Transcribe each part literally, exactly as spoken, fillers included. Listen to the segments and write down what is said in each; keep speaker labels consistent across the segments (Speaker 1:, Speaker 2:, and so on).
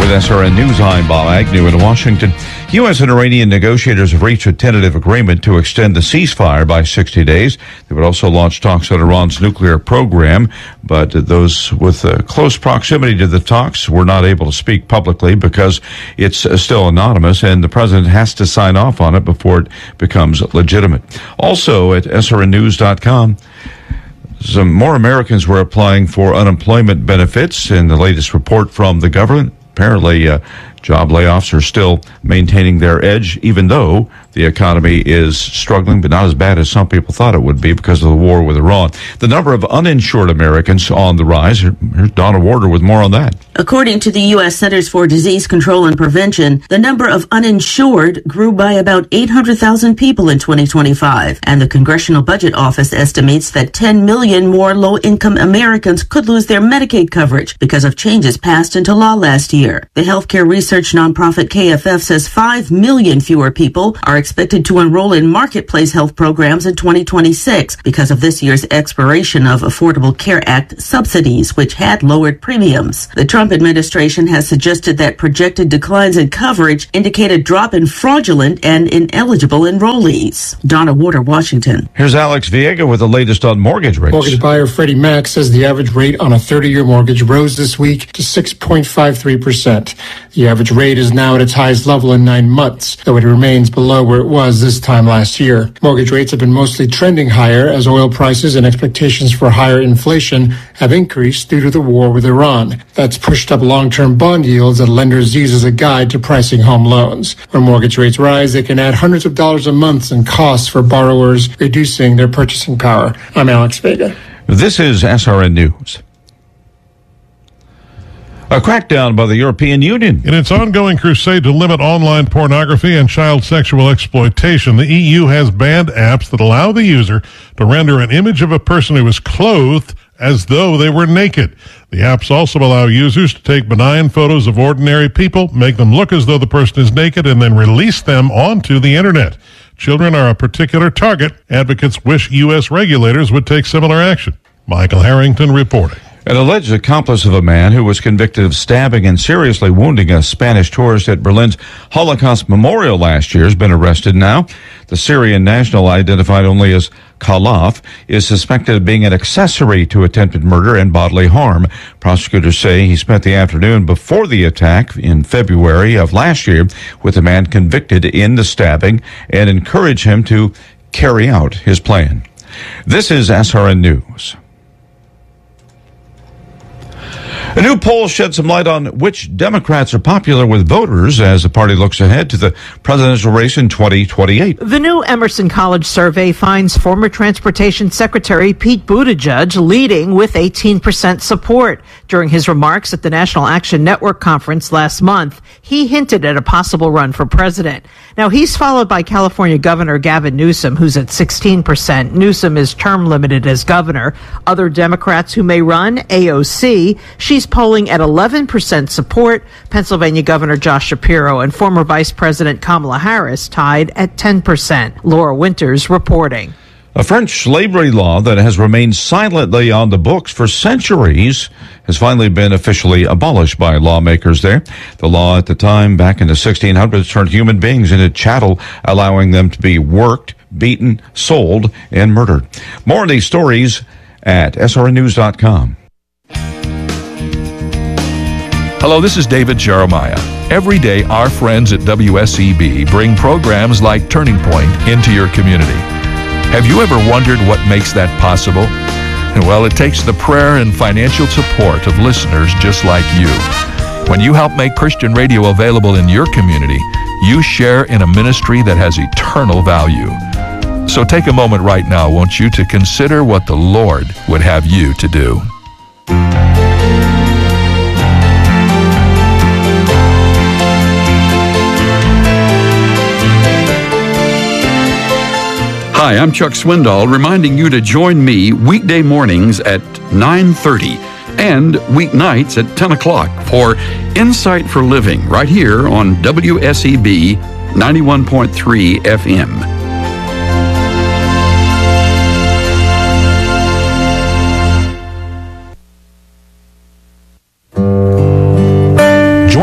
Speaker 1: With S R N News, I'm Bob Agnew in Washington. U S and Iranian negotiators have reached a tentative agreement to extend the ceasefire by sixty days. They would also launch talks on Iran's nuclear program, but those with uh, close proximity to the talks were not able to speak publicly because it's uh, still anonymous, and the president has to sign off on it before it becomes legitimate. Also at S R N news dot com, some more Americans were applying for unemployment benefits in the latest report from the government. Apparently, uh, job layoffs are still maintaining their edge, even though the economy is struggling, but not as bad as some people thought it would be because of the war with Iran. The number of uninsured Americans on the rise. Here's Donna Warder with more on that.
Speaker 2: According to the U S Centers for Disease Control and Prevention, the number of uninsured grew by about eight hundred thousand people in twenty twenty-five, and the Congressional Budget Office estimates that ten million more low-income Americans could lose their Medicaid coverage because of changes passed into law last year. The healthcare research nonprofit K F F says five million fewer people are expected to enroll in marketplace health programs in twenty twenty-six because of this year's expiration of Affordable Care Act subsidies, which had lowered premiums. The Trump administration has suggested that projected declines in coverage indicate a drop in fraudulent and ineligible enrollees. Donna Warder, Washington.
Speaker 1: Here's Alex Viega with the latest on mortgage rates.
Speaker 3: Mortgage buyer Freddie Mac says the average rate on a thirty-year mortgage rose this week to six point five three percent. The average rate is now at its highest level in nine months, though it remains below where it was this time last year. Mortgage rates have been mostly trending higher as oil prices and expectations for higher inflation have increased due to the war with Iran. That's pushed up long-term bond yields that lenders use as a guide to pricing home loans. When mortgage rates rise, they can add hundreds of dollars a month in costs for borrowers, reducing their purchasing power. I'm Alex Vega.
Speaker 1: This is S R N News. A crackdown by the European Union.
Speaker 4: In its ongoing crusade to limit online pornography and child sexual exploitation, the E U has banned apps that allow the user to render an image of a person who is clothed as though they were naked. The apps also allow users to take benign photos of ordinary people, make them look as though the person is naked, and then release them onto the internet. Children are a particular target. Advocates wish U S regulators would take similar action. Michael Harrington reporting.
Speaker 1: An alleged accomplice of a man who was convicted of stabbing and seriously wounding a Spanish tourist at Berlin's Holocaust Memorial last year has been arrested now. The Syrian national, identified only as Khalaf, is suspected of being an accessory to attempted murder and bodily harm. Prosecutors say he spent the afternoon before the attack in February of last year with a man convicted in the stabbing and encouraged him to carry out his plan. This is S R N News. A new poll shed some light on which Democrats are popular with voters as the party looks ahead to the presidential race in twenty twenty-eight.
Speaker 5: The new Emerson College survey finds former Transportation Secretary Pete Buttigieg leading with eighteen percent support. During his remarks at the National Action Network conference last month, he hinted at a possible run for president. Now, he's followed by California Governor Gavin Newsom, who's at sixteen percent. Newsom is term limited as governor. Other Democrats who may run, A O C, she's polling at eleven percent support. Pennsylvania Governor Josh Shapiro and former Vice President Kamala Harris tied at ten percent. Laura Winters reporting.
Speaker 1: A French slavery law that has remained silently on the books for centuries has finally been officially abolished by lawmakers there. The law at the time, back in the sixteen hundreds, turned human beings into chattel, allowing them to be worked, beaten, sold, and murdered. More of these stories at S R N news dot com.
Speaker 6: Hello, this is David Jeremiah. Every day, our friends at W S E B bring programs like Turning Point into your community. Have you ever wondered what makes that possible? Well, it takes the prayer and financial support of listeners just like you. When you help make Christian radio available in your community, you share in a ministry that has eternal value. So take a moment right now, won't you, to consider what the Lord would have you to do.
Speaker 7: Hi, I'm Chuck Swindoll, reminding you to join me weekday mornings at nine thirty and weeknights at ten o'clock for Insight for Living right here on W S E B ninety-one point three F M.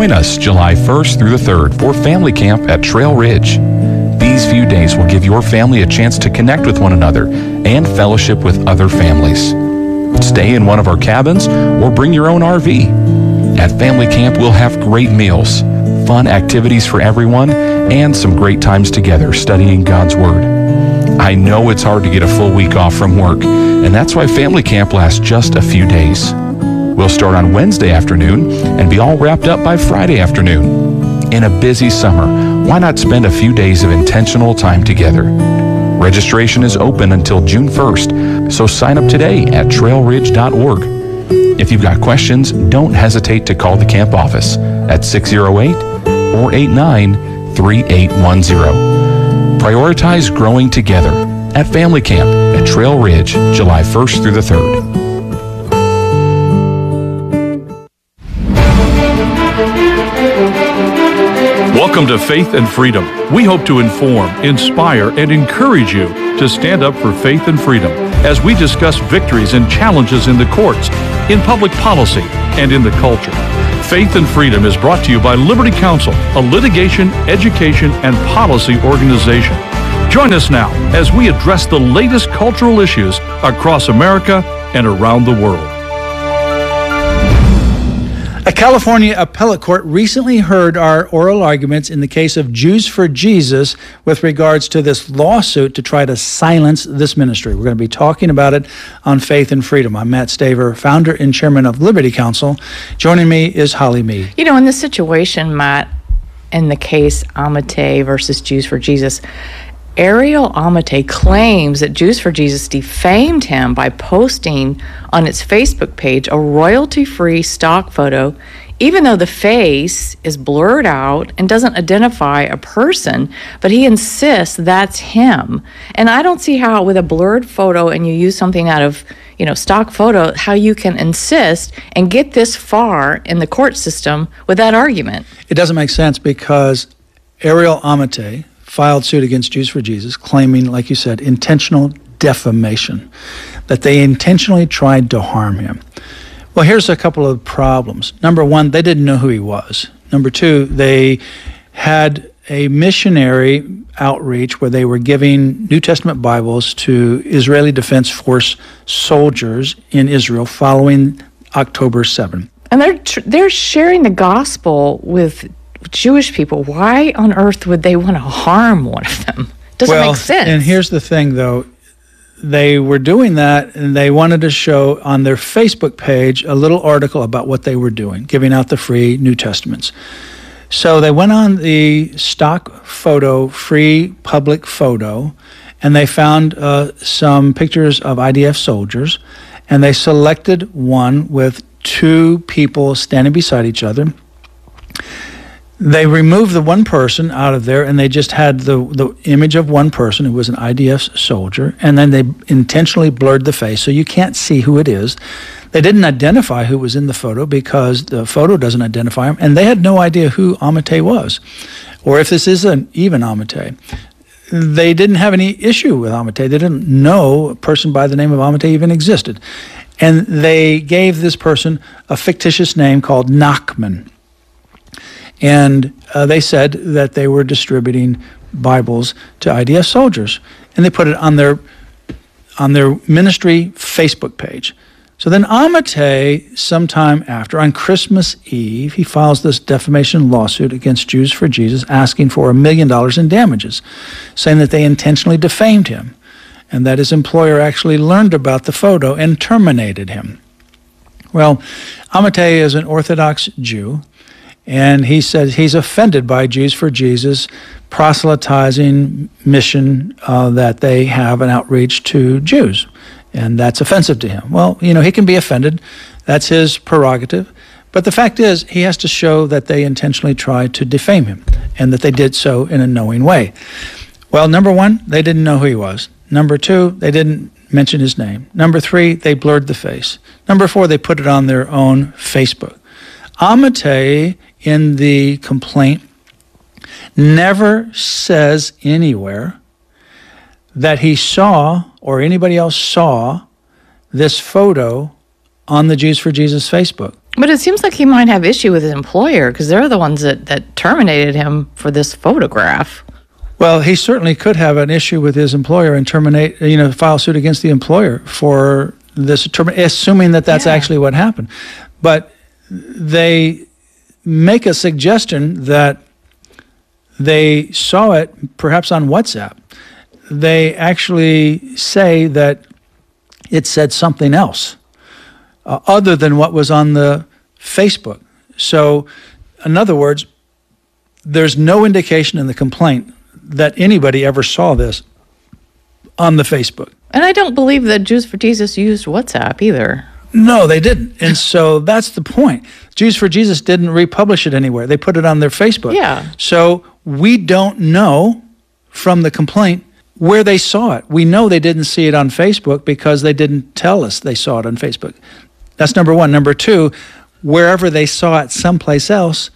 Speaker 8: Join us July first through the third for Family Camp at Trail Ridge. These few days will give your family a chance to connect with one another and fellowship with other families. Stay in one of our cabins or bring your own R V. At Family Camp, we'll have great meals, fun activities for everyone, and some great times together studying God's Word. I know it's hard to get a full week off from work, and that's why Family Camp lasts just a few days. We'll start on Wednesday afternoon and be all wrapped up by Friday afternoon. In a busy summer, why not spend a few days of intentional time together? Registration is open until June first, so sign up today at trail ridge dot org. If you've got questions, don't hesitate to call the camp office at six oh eight, four eight nine, three eight one zero. Prioritize growing together at Family Camp at Trail Ridge, July first through the third.
Speaker 6: Welcome to Faith and Freedom. We hope to inform, inspire, and encourage you to stand up for faith and freedom as we discuss victories and challenges in the courts, in public policy, and in the culture. Faith and Freedom is brought to you by Liberty Counsel, a litigation, education, and policy organization. Join us now as we address the latest cultural issues across America and around the world.
Speaker 9: A California appellate court recently heard our oral arguments in the case of Jews for Jesus with regards to this lawsuit to try to silence this ministry. We're going to be talking about it on Faith and Freedom. I'm Matt Staver, founder and chairman of Liberty Counsel. Joining me is Holly Mead.
Speaker 10: You know, in this situation, Matt, in the case Amate versus Jews for Jesus, Ariel Amate claims that Jews for Jesus defamed him by posting on its Facebook page a royalty-free stock photo, even though the face is blurred out and doesn't identify a person, but he insists that's him. And I don't see how with a blurred photo and you use something out of, you know, stock photo, how you can insist and get this far in the court system with that argument.
Speaker 9: It doesn't make sense because Ariel Amate filed suit against Jews for Jesus, claiming, like you said, intentional defamation, that they intentionally tried to harm him. Well, here's a couple of problems. Number one, they didn't know who he was. Number two, they had a missionary outreach where they were giving New Testament Bibles to Israeli Defense Force soldiers in Israel following October seventh.
Speaker 10: And they're tr- they're sharing the gospel with Jewish people. Why on earth would they want to harm one of them? Doesn't
Speaker 9: well,
Speaker 10: make sense.
Speaker 9: And here's the thing, though. They were doing that, and they wanted to show on their Facebook page a little article about what they were doing, giving out the free New Testaments. So they went on the stock photo, free public photo, and they found uh, some pictures of I D F soldiers, and they selected one with two people standing beside each other. They removed the one person out of there, and they just had the, the image of one person who was an I D F soldier, and then they intentionally blurred the face so you can't see who it is. They didn't identify who was in the photo because the photo doesn't identify him, and they had no idea who Amate was, or if this is an even Amate. They didn't have any issue with Amate. They didn't know a person by the name of Amate even existed. And they gave this person a fictitious name called Nachman. And uh, they said that they were distributing Bibles to I D F soldiers, and they put it on their on their ministry Facebook page. So then Amate, sometime after, on Christmas Eve, he files this defamation lawsuit against Jews for Jesus, asking for a million dollars in damages, saying that they intentionally defamed him, and that his employer actually learned about the photo and terminated him. Well, Amate is an Orthodox Jew, and he says he's offended by Jews for Jesus proselytizing mission uh, that they have an outreach to Jews, and that's offensive to him. Well, you know, he can be offended. That's his prerogative. But the fact is, he has to show that they intentionally tried to defame him and that they did so in a knowing way. Well, number one, they didn't know who he was. Number two, they didn't mention his name. Number three, they blurred the face. Number four, they put it on their own Facebook. Amate, in the complaint, never says anywhere that he saw or anybody else saw this photo on the Jews for Jesus Facebook.
Speaker 10: But it seems like he might have issue with his employer because they're the ones that, that terminated him for this photograph.
Speaker 9: Well, he certainly could have an issue with his employer and terminate, you know, file suit against the employer for this, assuming that that's yeah. actually what happened. But they make a suggestion that they saw it perhaps on WhatsApp. They actually say that it said something else. Uh, other than what was on the Facebook. So, in other words, there's no indication in the complaint that anybody ever saw this on the Facebook.
Speaker 10: And I don't believe that Jews for Jesus used WhatsApp either.
Speaker 9: No, they didn't. And so that's the point. Jews for Jesus didn't republish it anywhere. They put it on their Facebook.
Speaker 10: Yeah.
Speaker 9: So we don't know from the complaint where they saw it. We know they didn't see it on Facebook because they didn't tell us they saw it on Facebook. That's number one. Number two, wherever they saw it someplace else,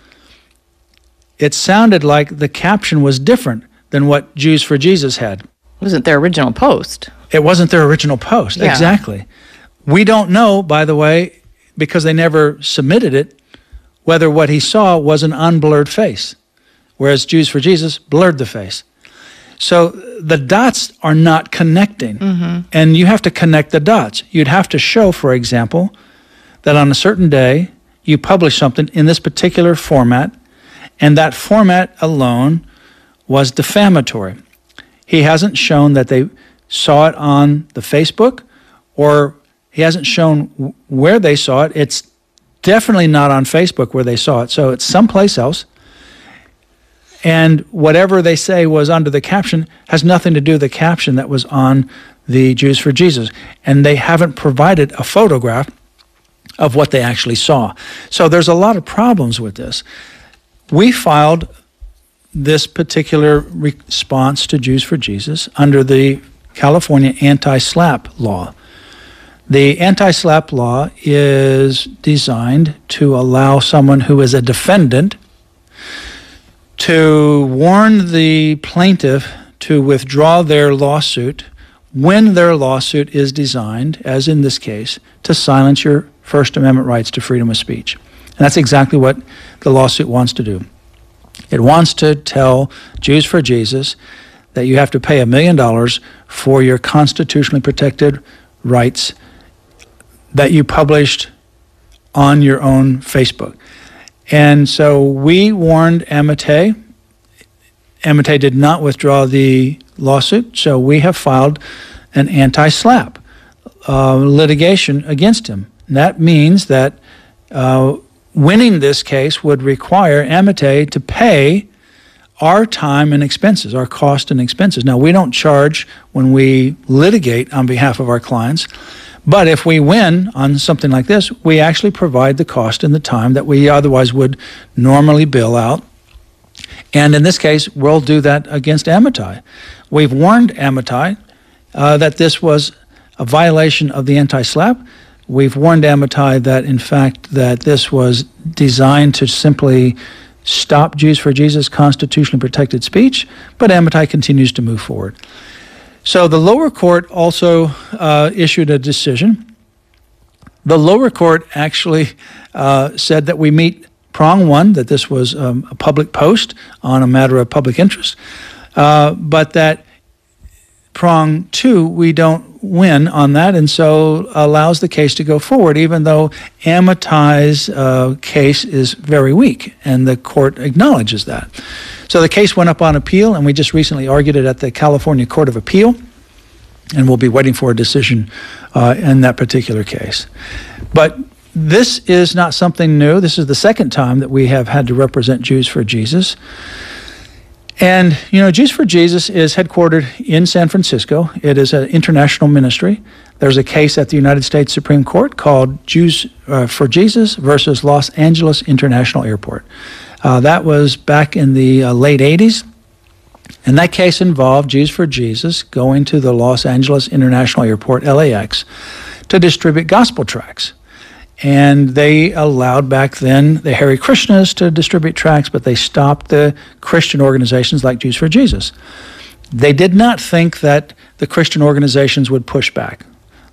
Speaker 9: it sounded like the caption was different than what Jews for Jesus had.
Speaker 10: It wasn't their original post.
Speaker 9: It wasn't their original post, yeah. Exactly. We don't know, by the way, because they never submitted it, whether what he saw was an unblurred face, whereas Jews for Jesus blurred the face. So the dots are not connecting, mm-hmm. and you have to connect the dots. You'd have to show, for example, that on a certain day, you publish something in this particular format, and that format alone was defamatory. He hasn't shown that they saw it on the Facebook, or he hasn't shown where they saw it. It's definitely not on Facebook where they saw it, so it's someplace else. And whatever they say was under the caption has nothing to do with the caption that was on the Jews for Jesus. And they haven't provided a photograph of what they actually saw. So there's a lot of problems with this. We filed this particular response to Jews for Jesus under the California anti-SLAPP law. The anti-SLAPP law is designed to allow someone who is a defendant to warn the plaintiff to withdraw their lawsuit when their lawsuit is designed, as in this case, to silence your First Amendment rights to freedom of speech. And that's exactly what the lawsuit wants to do. It wants to tell Jews for Jesus that you have to pay a million dollars for your constitutionally protected rights that you published on your own Facebook. And so we warned Amite. Amite did not withdraw the lawsuit, so we have filed an anti-SLAPP uh, litigation against him. And that means that uh, winning this case would require Amite to pay our time and expenses, our cost and expenses. Now, we don't charge when we litigate on behalf of our clients, but if we win on something like this, we actually provide the cost and the time that we otherwise would normally bill out. And in this case, we'll do that against Amite. We've warned Amite uh, that this was a violation of the anti-SLAPP. We've warned Amite that, in fact, that this was designed to simply stop Jews for Jesus constitutionally protected speech, but Amite continues to move forward. So the lower court also uh, issued a decision. The lower court actually uh, said that we meet prong one, that this was um, a public post on a matter of public interest, uh, but that prong two, we don't win on that, and so allows the case to go forward, even though Amite's uh, case is very weak, and the court acknowledges that. So the case went up on appeal, and we just recently argued it at the California Court of Appeal, and we'll be waiting for a decision uh, in that particular case. But this is not something new. This is the second time that we have had to represent Jews for Jesus. And, you know, Jews for Jesus is headquartered in San Francisco. It is an international ministry. There's a case at the United States Supreme Court called Jews uh, for Jesus versus Los Angeles International Airport. Uh, that was back in the uh, late eighties. And that case involved Jews for Jesus going to the Los Angeles International Airport, L A X, to distribute gospel tracts. And they allowed back then the Hare Krishnas to distribute tracts, but they stopped the Christian organizations like Jews for Jesus. They did not think that the Christian organizations would push back.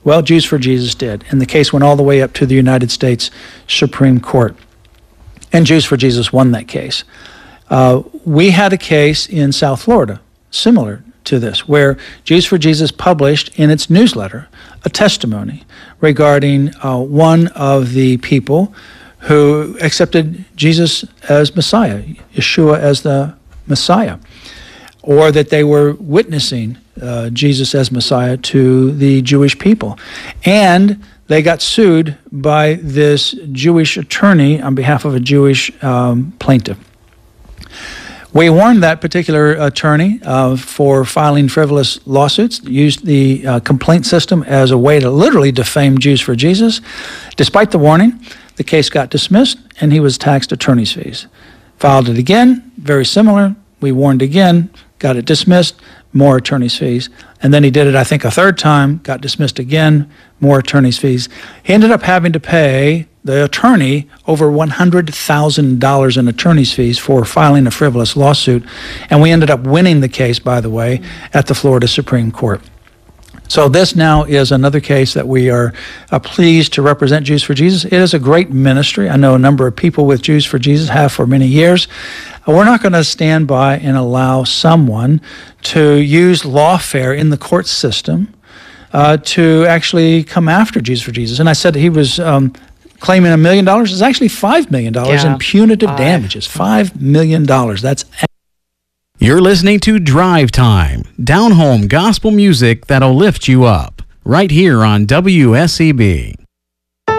Speaker 9: Well, Jews for Jesus did, and the case went all the way up to the United States Supreme Court. And Jews for Jesus won that case. Uh, we had a case in South Florida, similar to this, where Jews for Jesus published in its newsletter a testimony regarding uh, one of the people who accepted Jesus as Messiah, Yeshua as the Messiah, or that they were witnessing uh, Jesus as Messiah to the Jewish people. And they got sued by this Jewish attorney on behalf of a Jewish um, plaintiff. We warned that particular attorney uh, for filing frivolous lawsuits, used the uh, complaint system as a way to literally defame Jews for Jesus. Despite the warning, the case got dismissed, and he was taxed attorney's fees. Filed it again, very similar. We warned again, got it dismissed, more attorney's fees. And then he did it, I think, a third time, got dismissed again, more attorney's fees. He ended up having to pay the attorney over one hundred thousand dollars in attorney's fees for filing a frivolous lawsuit. And we ended up winning the case, by the way, at the Florida Supreme Court. So this now is another case that we are uh, pleased to represent Jews for Jesus. It is a great ministry. I know a number of people with Jews for Jesus have for many years. Uh, we're not going to stand by and allow someone to use lawfare in the court system uh, to actually come after Jews for Jesus. And I said he was um, claiming a million dollars. It's actually five million dollars
Speaker 10: Yeah.
Speaker 9: in punitive
Speaker 10: Five.
Speaker 9: damages. Five million dollars. That's
Speaker 11: You're listening to Drive Time, down-home gospel music that'll lift you up, right here on W S E B.